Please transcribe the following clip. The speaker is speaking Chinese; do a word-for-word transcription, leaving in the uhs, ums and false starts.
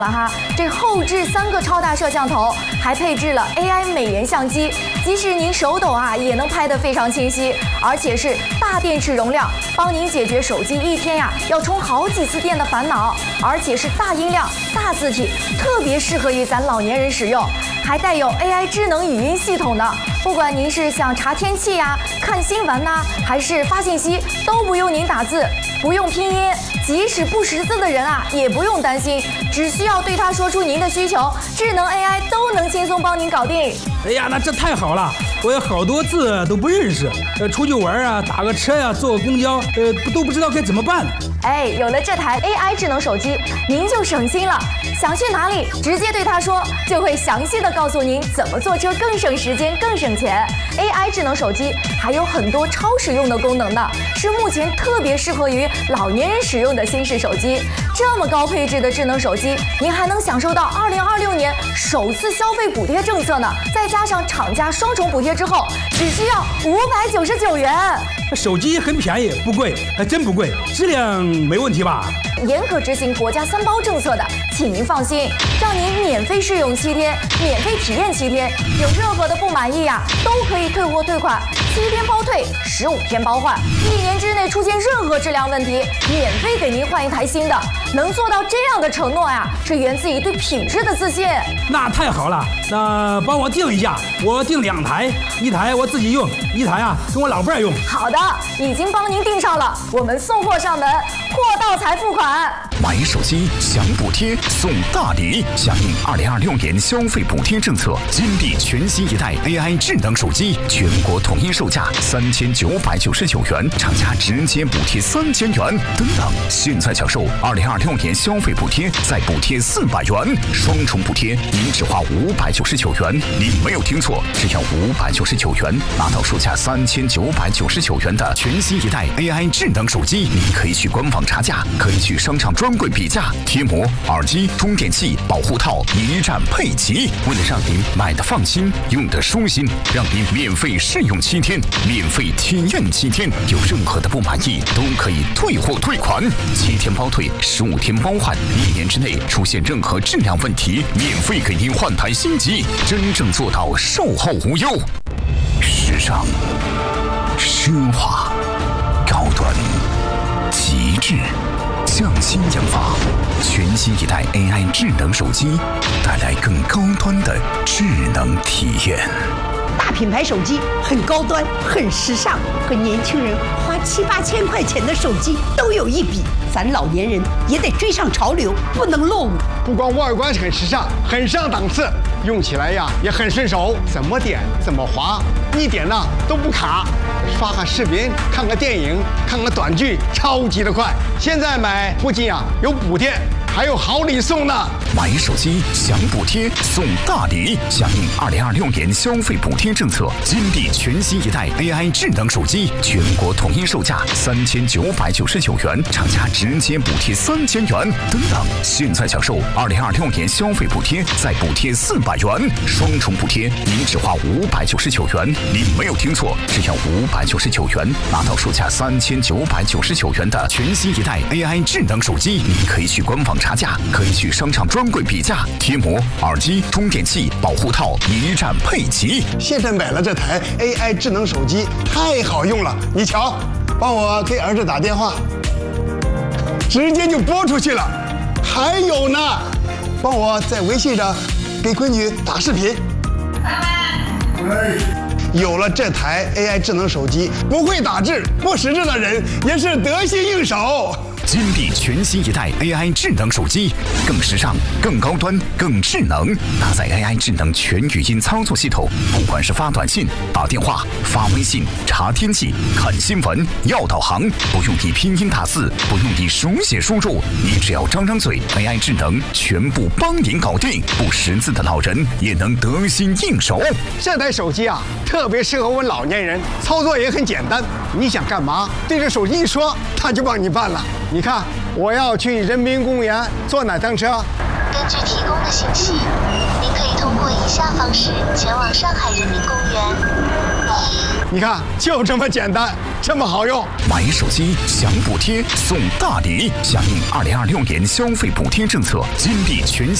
哈，这后置三个超大摄像头，还配置了 A I 美颜相机，即使您手抖啊，也能拍得非常清晰，而且是大电池容量，帮您解决手机一天呀要充好几次电的烦恼，而且是大音量、大字体，特别适合于咱老年人使用，还带有 A I 智能语音系统呢。不管您是想查天气呀、看新闻呐、啊，还是发信息，都不用您打字，不用拼音，即使不识字的人啊，也不用担心，只需要对他说出您的需求，智能 A I 都能轻松帮您搞定。 哎呀，那这太好了！我有好多字都不认识，呃，出去玩啊，打个车呀、啊，坐个公交，呃，都不知道该怎么办。 哎，有了这台 A I 智能手机，您就省心了。想去哪里，直接对他说，就会详细的告诉您怎么坐车更省时间、更省钱。A I 智能手机还有很多超实用的功能呢，是目前特别适合于老年人使用的新式手机。这么高配置的智能手机，您还能享受到二零二六年首次消费补贴政策呢，再加上厂家双重补贴之后，只需要五百九十九元。 手机很便宜，不贵，还真不贵，质量没问题吧？ 严格执行国家三包政策的，请您放心，让您免费试用七天，免费体验七天，有任何的不满意呀、啊，都可以退货退款，七天包退，十五天包换，一年之内出现任何质量问题，免费给您换一台新的。能做到这样的承诺呀，是源自于对品质的自信。 那太好了，那帮我订一下，我订两台，一台我自己用，一台啊跟我老伴儿用。 好的，已经帮您订上了，我们送货上门，货到才付款。 买手机享补贴送大礼，响应二零二六年消费补贴政策，金地全新一代 A I 智能手机，全国统一售价三千九百九十九元，厂家直接补贴三千元。等等，现在享受二零二六年消费补贴，再补贴四百元，双重补贴，您只花五百九十九元。您没有听错，只要五百九十九元，拿到售价三千九百九十九元的全新一代 A I 智能手机。您可以去官网查价，可以去商场专柜比价，贴膜、耳机、充电器、保护套一站配齐。为了让您买的放心，用的舒心，让您免费试用七天，免费体验七天，有任何的不满意都可以退货退款，七天包退，十五天包换，一年之内出现任何质量问题，免费给您换台新机，真正做到售后无忧。时尚、奢华、高端、极致。匠心研发，全新一代 A I 智能手机，带来更高端的智能体验。 大品牌手机很高端，很时尚，和年轻人花七八千块钱的手机都有一比。咱老年人也得追上潮流，不能落伍。 不光外观很时尚，很上档次，用起来呀也很顺手，怎么点怎么滑，一点呢都不卡。刷个视频，看个电影，看个短剧，超级的快。现在买不仅啊有补贴，还有好礼送呢。 买手机享补贴送大礼，响应二零二六年消费补贴政策，金地全新一代 A I 智能手机，全国统一售价三千九百九十九元，厂家直接补贴三千元。等等，现在享受二零二六年消费补贴，再补贴四百元，双重补贴，您只花五百九十九元。您没有听错，只要五百九十九元，拿到售价三千九百九十九元的全新一代 A I 智能手机。您可以去官网查价，可以去商场专柜比价，贴膜、耳机、充电器、保护套一站配齐。 现在买了这台 A I 智能手机，太好用了。你瞧，帮我给儿子打电话，直接就拨出去了。还有呢，帮我在微信上给闺女打视频。有了这台 A I 智能手机，不会打字、不识字的人也是得心应手。 金地全新一代 A I 智能手机，更时尚、更高端、更智能，搭载 A I 智能全语音操作系统，不管是发短信、打电话、发微信、查天气、看新闻、要导航，不用你拼音打字，不用你手写输入，你只要张张嘴 ，A I 智能全部帮您搞定，不识字的老人也能得心应手。 这台手机啊，特别适合我们老年人，操作也很简单，你想干嘛，对着手机一说，它就帮你办了。你看，我要去人民公园坐哪趟车？ 根据提供的信息，您可以通过以下方式前往上海人民公园：一、 你看，就这么简单，这么好用。 买手机享补贴送大礼，响应二零二六年消费补贴政策，金地全。